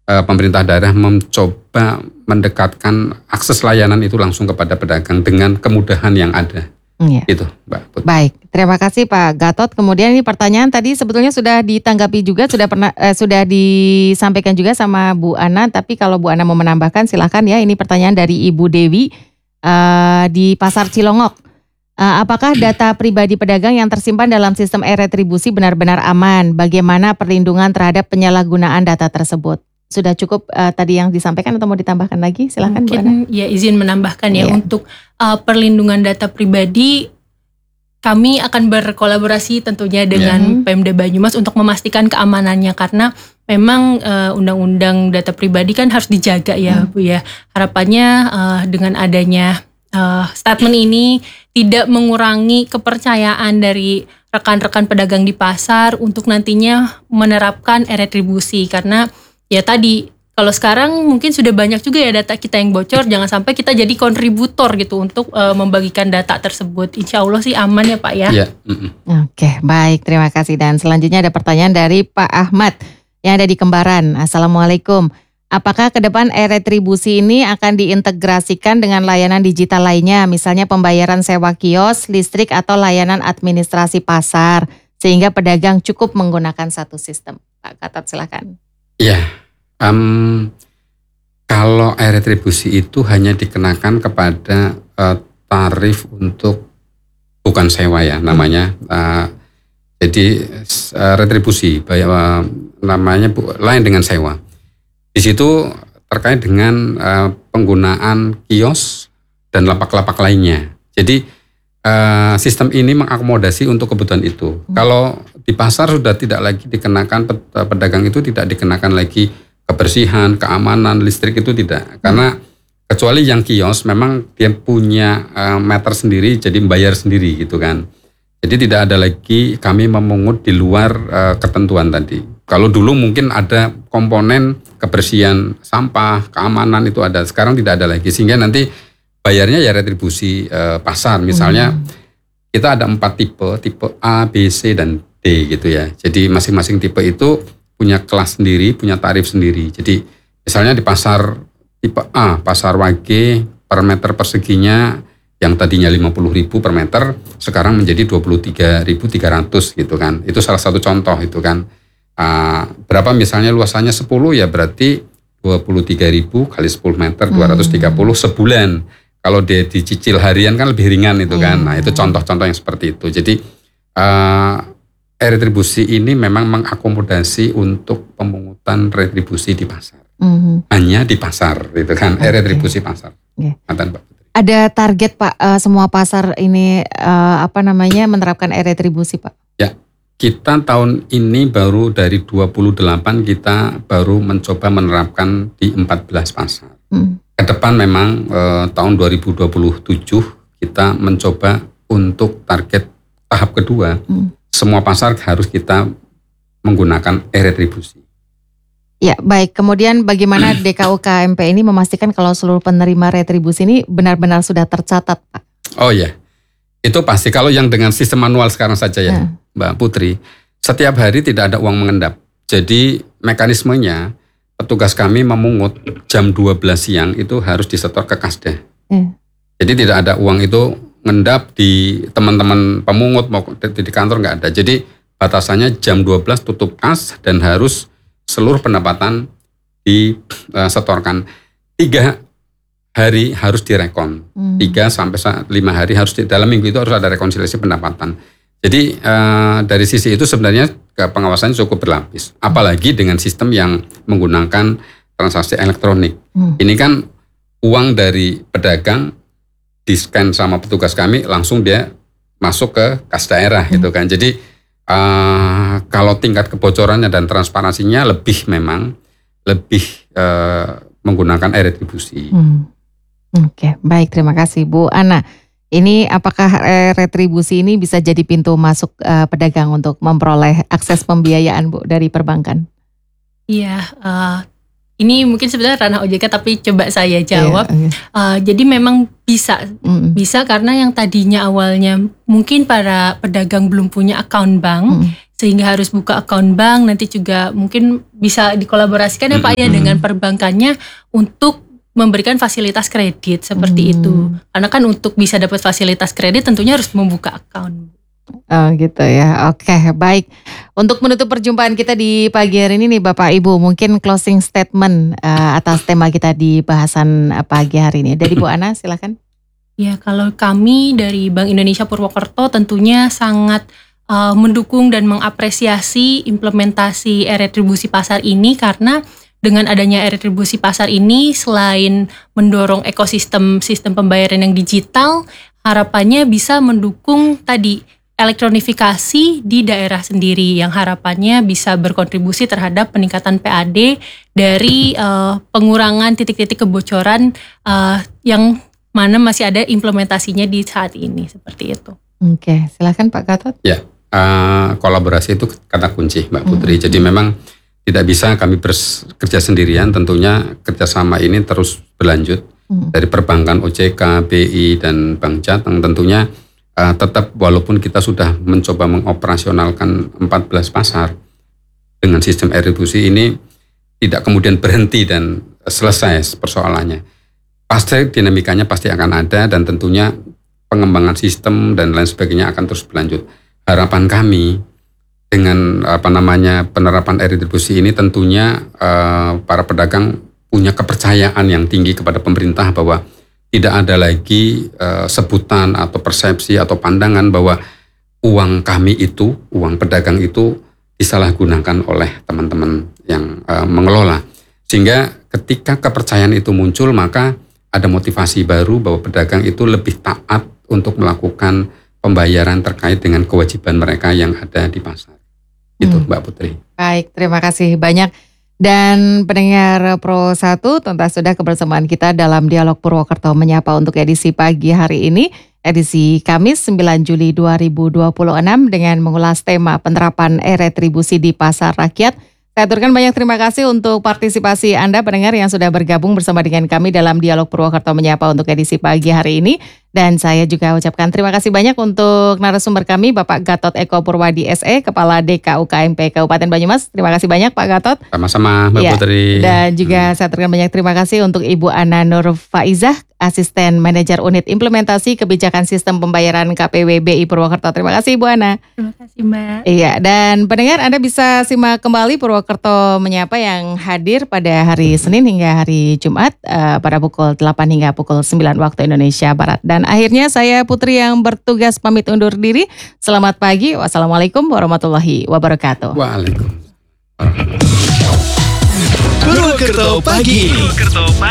pemerintah daerah mencoba mendekatkan akses layanan itu langsung kepada pedagang dengan kemudahan yang ada. Itu, Mbak Putri. Baik, terima kasih Pak Gatot. Kemudian ini pertanyaan tadi sebetulnya sudah ditanggapi juga, sudah disampaikan juga sama Bu Ana. Tapi kalau Bu Ana mau menambahkan silahkan ya. Ini pertanyaan dari Ibu Dewi di Pasar Cilongok. Apakah data pribadi pedagang yang tersimpan dalam sistem e-retribusi benar-benar aman? Bagaimana perlindungan terhadap penyalahgunaan data tersebut? Sudah cukup tadi yang disampaikan atau mau ditambahkan lagi? Silakan Bu Ana. Ya izin menambahkan ya, untuk perlindungan data pribadi kami akan berkolaborasi tentunya dengan Pemda Banyumas untuk memastikan keamanannya, karena memang undang-undang data pribadi kan harus dijaga ya Bu ya. Harapannya dengan adanya statement ini tidak mengurangi kepercayaan dari rekan-rekan pedagang di pasar untuk nantinya menerapkan e-retribusi, karena ya tadi, kalau sekarang mungkin sudah banyak juga ya data kita yang bocor, jangan sampai kita jadi kontributor gitu untuk membagikan data tersebut. Insya Allah sih aman ya Pak ya. Oke, baik, terima kasih. Dan selanjutnya ada pertanyaan dari Pak Ahmad yang ada di Kembaran. Assalamualaikum. Apakah ke depan e-retribusi ini akan diintegrasikan dengan layanan digital lainnya, misalnya pembayaran sewa kios, listrik, atau layanan administrasi pasar, sehingga pedagang cukup menggunakan satu sistem? Pak Gatot silakan. Ya, kalau e-retribusi itu hanya dikenakan kepada tarif untuk bukan sewa ya namanya. Jadi retribusi namanya lain dengan sewa. Di situ terkait dengan penggunaan kios dan lapak-lapak lainnya. Jadi sistem ini mengakomodasi untuk kebutuhan itu. Kalau di pasar sudah tidak lagi dikenakan, pedagang itu tidak dikenakan lagi kebersihan, keamanan, listrik itu tidak. Karena kecuali yang kios memang dia punya meter sendiri, jadi membayar sendiri gitu kan. Jadi tidak ada lagi kami memungut di luar ketentuan tadi. Kalau dulu mungkin ada komponen kebersihan sampah, keamanan itu ada. Sekarang tidak ada lagi. Sehingga nanti bayarnya ya retribusi pasar. Misalnya kita ada 4 tipe A, B, C, dan D gitu ya. Jadi masing-masing tipe itu punya kelas sendiri, punya tarif sendiri. Jadi misalnya di pasar tipe A, pasar Wage, per meter perseginya yang tadinya 50.000 per meter sekarang menjadi 23.300 gitu kan. Itu salah satu contoh itu kan. Berapa misalnya luasannya 10 ya berarti 23.000 kali 10 meter 230 sebulan. Kalau dia dicicil harian kan lebih ringan itu kan. Nah itu contoh-contoh yang seperti itu. Jadi e-retribusi ini memang mengakomodasi untuk pemungutan retribusi di pasar. Hanya di pasar itu kan, e-retribusi pasar. Ada target Pak semua pasar ini menerapkan e-retribusi Pak? Ya, kita tahun ini baru dari 28 kita baru mencoba menerapkan di 14 pasar. Ke depan memang tahun 2027 kita mencoba untuk target tahap kedua, semua pasar harus kita menggunakan e-retribusi. Ya baik, kemudian bagaimana DKU KMP ini memastikan kalau seluruh penerima retribusi ini benar-benar sudah tercatat Pak? Oh ya, itu pasti. Kalau yang dengan sistem manual sekarang saja ya Mbak Putri, setiap hari tidak ada uang mengendap. Jadi mekanismenya petugas kami memungut jam 12 siang itu harus disetor ke Kasda. Jadi tidak ada uang itu ngendap di teman-teman pemungut mau di kantor, nggak ada. Jadi batasannya jam 12 tutup kas dan harus seluruh pendapatan disetorkan. 3 hari harus direkon. 3 sampai 5 hari harus dalam minggu itu harus ada rekonsiliasi pendapatan. Jadi dari sisi itu sebenarnya pengawasannya cukup berlapis. Apalagi dengan sistem yang menggunakan transaksi elektronik. Ini kan uang dari pedagang di-scan sama petugas kami langsung dia masuk ke kas daerah gitu kan. Jadi kalau tingkat kebocorannya dan transparansinya lebih menggunakan e-retribusi. Oke, baik, terima kasih Bu Ana. Ini apakah retribusi ini bisa jadi pintu masuk pedagang untuk memperoleh akses pembiayaan Bu dari perbankan? Iya, ini mungkin sebenarnya ranah OJK tapi coba saya jawab. Jadi memang bisa karena yang tadinya awalnya mungkin para pedagang belum punya account bank, sehingga harus buka account bank. Nanti juga mungkin bisa dikolaborasikan ya Pak ya dengan perbankannya untuk memberikan fasilitas kredit seperti itu. Karena kan untuk bisa dapat fasilitas kredit tentunya harus membuka account. Oh gitu ya, oke baik. Untuk menutup perjumpaan kita di pagi hari ini nih Bapak Ibu, mungkin closing statement atas tema kita di bahasan pagi hari ini. Dari Bu Ana silakan. Ya, kalau kami dari Bank Indonesia Purwokerto tentunya sangat mendukung dan mengapresiasi implementasi e-retribusi pasar ini, karena dengan adanya e-retribusi pasar ini selain mendorong ekosistem sistem pembayaran yang digital, harapannya bisa mendukung tadi elektronifikasi di daerah sendiri yang harapannya bisa berkontribusi terhadap peningkatan PAD dari pengurangan titik-titik kebocoran yang mana masih ada implementasinya di saat ini, seperti itu. Oke, silakan Pak Gatot. Ya, kolaborasi itu kata kunci Mbak Putri. Jadi memang tidak bisa kami bekerja sendirian, tentunya kerjasama ini terus berlanjut dari perbankan OJK, BI, dan Bank Jateng. Tentunya tetap walaupun kita sudah mencoba mengoperasionalkan 14 pasar dengan sistem e-retribusi ini, tidak kemudian berhenti dan selesai persoalannya. Pasti dinamikanya pasti akan ada, dan tentunya pengembangan sistem dan lain sebagainya akan terus berlanjut. Harapan kami dengan penerapan e-retribusi ini tentunya para pedagang punya kepercayaan yang tinggi kepada pemerintah bahwa tidak ada lagi sebutan atau persepsi atau pandangan bahwa uang kami itu, uang pedagang itu disalahgunakan oleh teman-teman yang mengelola. Sehingga ketika kepercayaan itu muncul, maka ada motivasi baru bahwa pedagang itu lebih taat untuk melakukan pembayaran terkait dengan kewajiban mereka yang ada di pasar. Itu Mbak Putri. Baik, terima kasih banyak. Dan pendengar Pro 1, tuntas sudah kebersamaan kita dalam Dialog Purwokerto Menyapa untuk edisi pagi hari ini, edisi Kamis 9 Juli 2026 dengan mengulas tema penerapan e-retribusi di pasar rakyat. Saya aturkan banyak terima kasih untuk partisipasi Anda pendengar yang sudah bergabung bersama dengan kami dalam Dialog Purwokerto Menyapa untuk edisi pagi hari ini. Dan saya juga ucapkan terima kasih banyak untuk narasumber kami Bapak Gatot Eko Purwadi SE, Kepala DKUKMP Kabupaten Banyumas. Terima kasih banyak Pak Gatot. Sama-sama Mbak Putri. Dan juga saya aturkan banyak terima kasih untuk Ibu Ana Nur Faizah, Asisten Manajer Unit Implementasi Kebijakan Sistem Pembayaran KPW BI Purwokerto. Terima kasih Ibu Ana. Terima kasih Mbak. Iya, dan pendengar Anda bisa simak kembali Purwokerto Menyapa yang hadir pada hari Senin hingga hari Jumat pada pukul 8 hingga pukul 9 waktu Indonesia Barat. Dan akhirnya saya Putri yang bertugas pamit undur diri. Selamat pagi. Wassalamualaikum warahmatullahi wabarakatuh. Waalaikumsalam. Purwokerto Pagi.